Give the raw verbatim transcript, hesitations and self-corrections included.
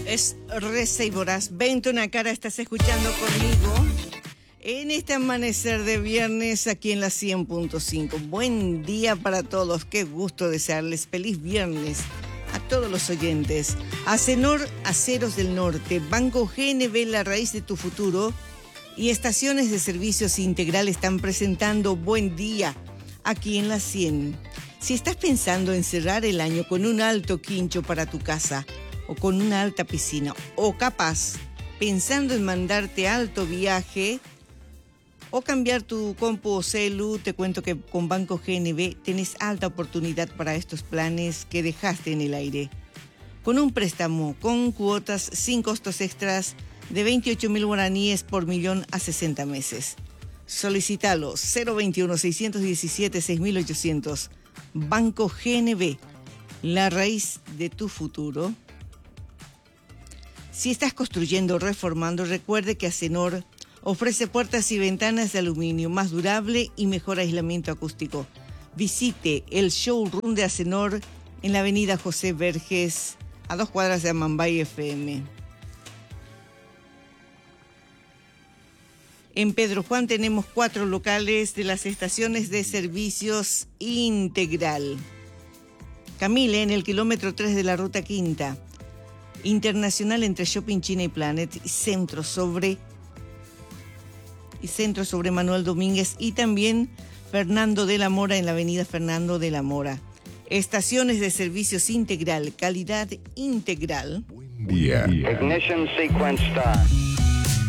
Es Reza y Voraz. Vente una cara, estás escuchando conmigo en este amanecer de viernes aquí en la cien punto cinco. Buen día para todos. Qué gusto desearles feliz viernes a todos los oyentes. Acenor Aceros del Norte, Banco G N B, la raíz de tu futuro, y estaciones de servicios integral están presentando Buen Día aquí en la cien. Si estás pensando en cerrar el año con un alto quincho para tu casa o con una alta piscina, o capaz pensando en mandarte alto viaje o cambiar tu compu o celu, te cuento que con Banco G N B tenés alta oportunidad para estos planes que dejaste en el aire. Con un préstamo con cuotas sin costos extras de veintiocho mil guaraníes por millón a sesenta meses. Solicítalo cero veintiuno, seiscientos diecisiete, seis mil ochocientos. Banco G N B, la raíz de tu futuro. Si estás construyendo o reformando, recuerde que Acenor ofrece puertas y ventanas de aluminio más durable y mejor aislamiento acústico. Visite el showroom de Acenor en la avenida José Verges, a dos cuadras de Amambay F M. En Pedro Juan tenemos cuatro locales de las estaciones de servicios integral. Camille, en el kilómetro tres de la Ruta Quinta. Internacional entre Shopping China y Planet, y Centro sobre, y Centro sobre Manuel Domínguez, y también Fernando de la Mora en la avenida Fernando de la Mora. Estaciones de servicios integral, calidad integral. Buen día. Ignition sequence start.